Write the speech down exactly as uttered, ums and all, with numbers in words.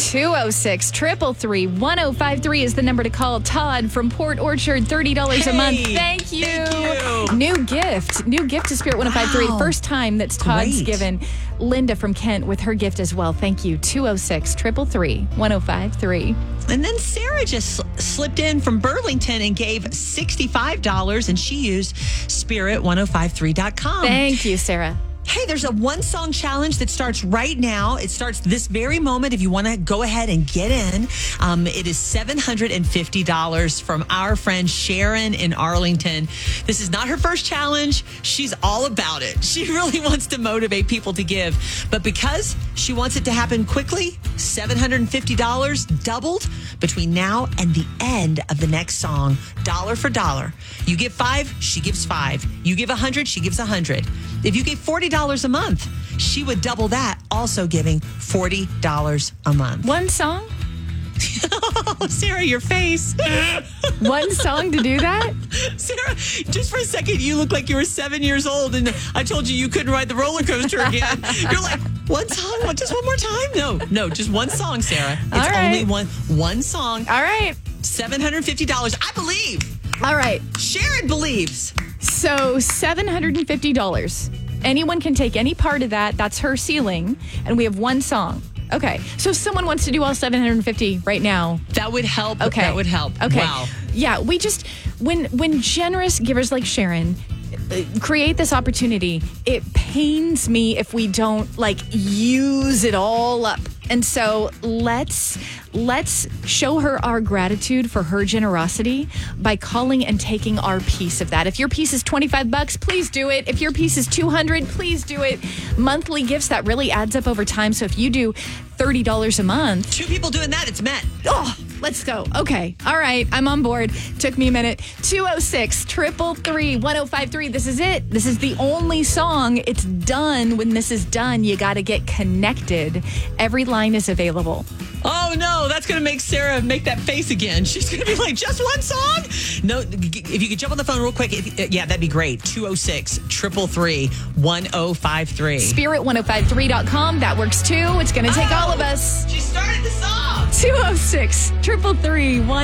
two oh six, three three three, one oh five three is the number to call. Todd from Port Orchard, thirty dollars hey, a month. Thank you. Thank you. New gift. New gift to Spirit one oh five three. Wow. First time that's Todd's Great. given. Linda from Kent with her gift as well. Thank you. two oh six, three three three, one oh five three. And then Sarah just sl- slipped in from Burlington and gave sixty-five dollars, and she used spirit ten fifty-three dot com. Thank you, Sarah. Hey, there's a one song challenge that starts right now. It starts this very moment if you want to go ahead and get in. Um, it is seven hundred fifty dollars from our friend Sharon in Arlington. This is not her first challenge. She's all about it. She really wants to motivate people to give. But because she wants it to happen quickly, seven hundred fifty dollars doubled between now and the end of the next song, dollar for dollar. You give five, she gives five. You give a hundred, she gives a hundred. If you gave forty dollars a month, she would double that, also giving forty dollars a month. One song? Oh, Sarah, your face. One song to do that? Sarah, just for a second, you look like you were seven years old, and I told you you couldn't ride the roller coaster again. You're like, one song? What, just one more time? No, no, just one song, Sarah. It's All right. only one one song. All right. seven hundred fifty dollars. I believe. All right. Sharon believes. So seven hundred fifty dollars. Anyone can take any part of that. That's her ceiling. And we have one song. Okay. So if someone wants to do all seven hundred fifty right now. That would help. Okay. That would help. Okay. Wow. Yeah, we just, when when generous givers like Sharon uh, create this opportunity, it pains me if we don't like use it all up. And so let's let's show her our gratitude for her generosity by calling and taking our piece of that. If your piece is twenty-five bucks, please do it. If your piece is two hundred, please do it. Monthly gifts, that really adds up over time. So if you do thirty dollars a month, Two people doing that, it's met. oh, let's go. Okay. All right. I'm on board. Took me a minute. two oh six, three three three, one oh five three. This is it. This is the only song. It's done. When this is done, you got to get connected. Every line is available. Oh, no, that's going to make Sarah make that face again. She's going to be like, just one song? No, if you could jump on the phone real quick. If, yeah, that'd be great. two oh six, three three three, one oh five three. spirit ten fifty-three dot com. That works too. It's going to take Oh, all of us. She started the song. two oh six, three three three, one